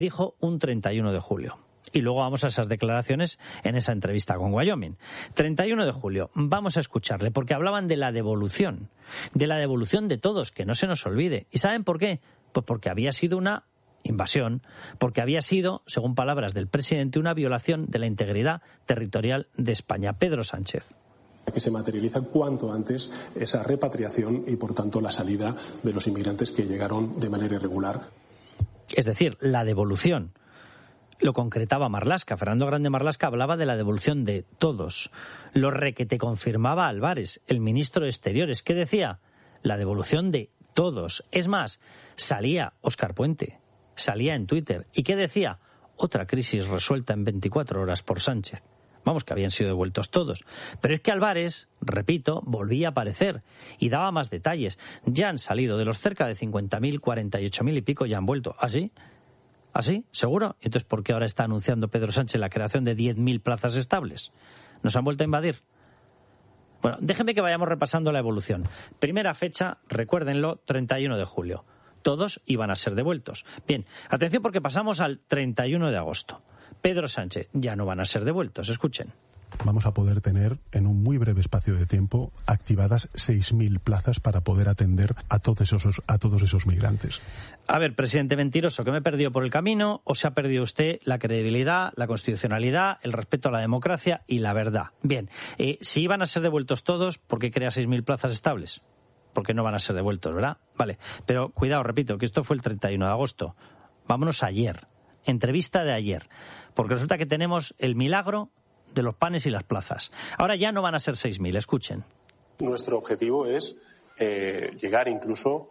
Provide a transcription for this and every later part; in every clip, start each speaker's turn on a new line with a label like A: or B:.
A: Dijo un 31 de julio. Y luego vamos a esas declaraciones en esa entrevista con Wyoming. 31 de julio, vamos a escucharle, porque hablaban de la devolución de todos, que no se nos olvide. ¿Y saben por qué? Pues porque había sido una invasión, porque había sido, según palabras del presidente, una violación de la integridad territorial de España. Pedro Sánchez.
B: Que se materializa cuanto antes esa repatriación y, por tanto, la salida de los inmigrantes que llegaron de manera irregular.
A: Es decir, la devolución. Lo concretaba Marlaska. Fernando Grande Marlaska hablaba de la devolución de todos. Lo requete confirmaba Álvarez, el ministro de Exteriores. ¿Qué decía? La devolución de todos. Es más, salía Óscar Puente, salía en Twitter. ¿Y qué decía? Otra crisis resuelta en 24 horas por Sánchez. Vamos, que habían sido devueltos todos. Pero es que Álvarez, repito, volvía a aparecer y daba más detalles. Ya han salido de los cerca de 50.000, 48.000 y pico, ya han vuelto. ¿Ah, sí? ¿Así? ¿Seguro? ¿Y entonces por qué ahora está anunciando Pedro Sánchez la creación de 10.000 plazas estables? ¿Nos han vuelto a invadir? Bueno, déjenme que vayamos repasando la evolución. Primera fecha, recuérdenlo, 31 de julio. Todos iban a ser devueltos. Bien, atención porque pasamos al 31 de agosto. Pedro Sánchez, ya no van a ser devueltos. Escuchen.
B: Vamos a poder tener en un muy breve espacio de tiempo activadas 6.000 plazas para poder atender a todos esos migrantes.
A: A ver, presidente mentiroso, ¿que me he perdido por el camino o se ha perdido usted la credibilidad, la constitucionalidad, el respeto a la democracia y la verdad? Bien, si iban a ser devueltos todos, ¿por qué crea 6.000 plazas estables? Porque no van a ser devueltos, ¿verdad? Vale, pero cuidado, repito, que esto fue el 31 de agosto. Vámonos a ayer, entrevista de ayer, porque resulta que tenemos el milagro de los panes y las plazas. Ahora ya no van a ser 6.000, escuchen.
B: Nuestro objetivo es llegar incluso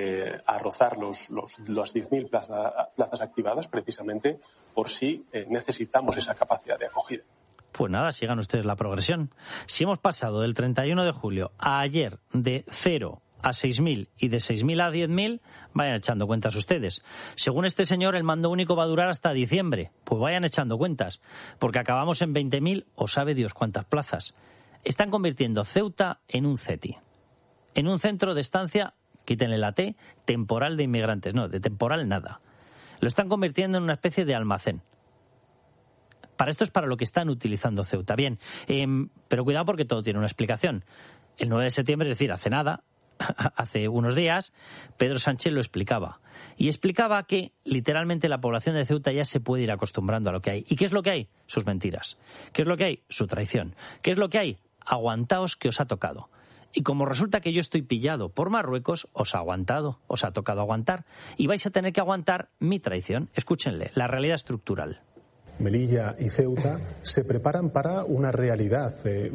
B: a rozar los 10.000 plazas activadas, precisamente por si necesitamos esa capacidad de acogida.
A: Pues nada, sigan ustedes la progresión. Si hemos pasado del 31 de julio a ayer de 0 a 6.000 y de 6.000 a 10.000, vayan echando cuentas ustedes. Según este señor, el mando único va a durar hasta diciembre. Pues vayan echando cuentas, porque acabamos en 20.000 o sabe Dios cuántas plazas. Están convirtiendo Ceuta en un CETI, en un centro de estancia, quítenle la T, temporal de inmigrantes. No, de temporal nada. Lo están convirtiendo en una especie de almacén. Para esto es para lo que están utilizando Ceuta. Bien, pero cuidado porque todo tiene una explicación. El 9 de septiembre, es decir, hace nada, hace unos días, Pedro Sánchez lo explicaba. Y explicaba que literalmente la población de Ceuta ya se puede ir acostumbrando a lo que hay. ¿Y qué es lo que hay? Sus mentiras. ¿Qué es lo que hay? Su traición. ¿Qué es lo que hay? Aguantaos que os ha tocado. Y como resulta que yo estoy pillado por Marruecos, os ha aguantado, os ha tocado aguantar. Y vais a tener que aguantar mi traición. Escúchenle, la realidad estructural.
B: Melilla y Ceuta se preparan para una realidad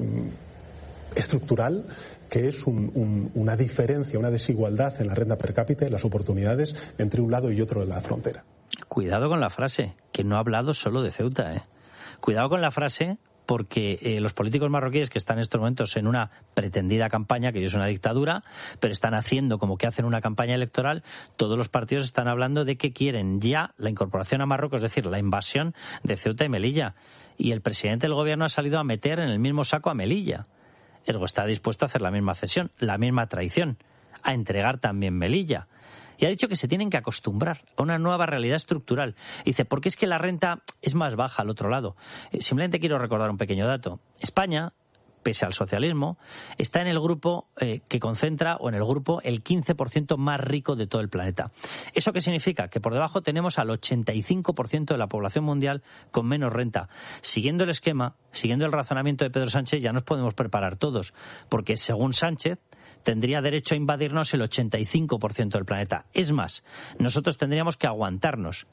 B: estructural que es una diferencia, una desigualdad en la renta per cápita y las oportunidades entre un lado y otro de la frontera.
A: Cuidado con la frase, que no ha hablado solo de Ceuta. Cuidado con la frase, porque los políticos marroquíes que están en estos momentos en una pretendida campaña, que es una dictadura, pero están haciendo como que hacen una campaña electoral, todos los partidos están hablando de que quieren ya la incorporación a Marruecos, es decir, la invasión de Ceuta y Melilla. Y el presidente del gobierno ha salido a meter en el mismo saco a Melilla. Ergo está dispuesto a hacer la misma cesión, la misma traición, a entregar también Melilla. Y ha dicho que se tienen que acostumbrar a una nueva realidad estructural. Y dice, porque es que la renta es más baja al otro lado. Simplemente quiero recordar un pequeño dato. España, pese al socialismo, está en el grupo que concentra, o en el grupo, el 15% más rico de todo el planeta. ¿Eso qué significa? Que por debajo tenemos al 85% de la población mundial con menos renta. Siguiendo el esquema, siguiendo el razonamiento de Pedro Sánchez, ya nos podemos preparar todos. Porque según Sánchez, tendría derecho a invadirnos el 85% del planeta. Es más, nosotros tendríamos que aguantarnos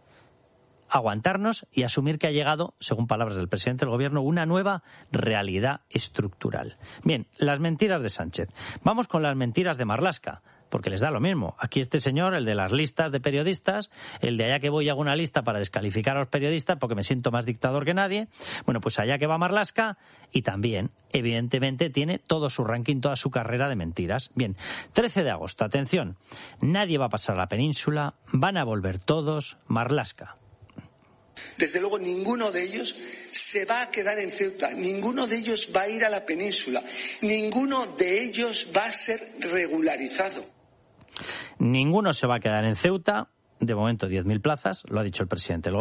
A: y asumir que ha llegado, según palabras del presidente del gobierno, una nueva realidad estructural. Bien, las mentiras de Sánchez. Vamos con las mentiras de Marlaska, porque les da lo mismo. Aquí este señor, el de las listas de periodistas, el de allá que voy hago una lista para descalificar a los periodistas porque me siento más dictador que nadie. Bueno, pues allá que va Marlaska y también, evidentemente, tiene todo su ranking, toda su carrera de mentiras. Bien, 13 de agosto, atención, nadie va a pasar a la península, van a volver todos, Marlaska.
C: Desde luego ninguno de ellos se va a quedar en Ceuta, ninguno de ellos va a ir a la península, ninguno de ellos va a ser regularizado.
A: Ninguno se va a quedar en Ceuta, de momento 10.000 plazas, lo ha dicho el presidente.